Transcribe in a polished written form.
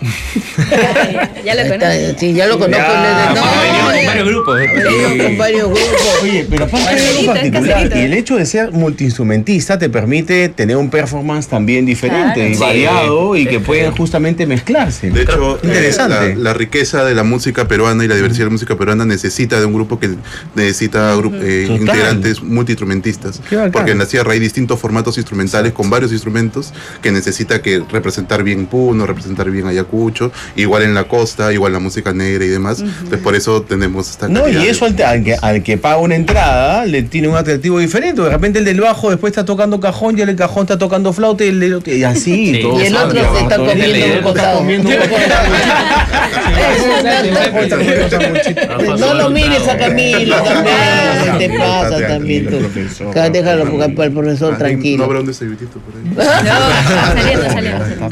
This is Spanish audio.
Ya lo conoces. Sí, ya lo conozco. Con varios grupos. Con varios grupos. Oye, pero aparte de algo Caserito, particular, caserito. y el hecho de ser multiinstrumentista te permite tener un performance también diferente Claro. y Sí. variado y que pueden justamente mezclarse. De hecho, interesante. la riqueza de la música peruana y la diversidad de la música peruana necesita de un grupo que necesita integrantes multiinstrumentistas. Qué bacán. Porque nací a raíz de distintos formatos instrumentales con varios instrumentos que necesita que representar bien Puno, representar bien Ayacucho, igual en la costa, igual la música negra y demás. Entonces por eso tenemos esta No, calidad y de- eso al que paga una entrada le tiene un atractivo diferente. De repente el del bajo después está tocando cajón y el del cajón está tocando flauta y y así. Sí. todo Y el otro cambia, se está todo comiendo el un otro está costado. comiendo un costado. No lo mires a Camilo también. ¿Qué te pasa también tú? Déjalo porque para el profesor ¿No tranquilo. habrá un desayunito por ahí? No, saliendo.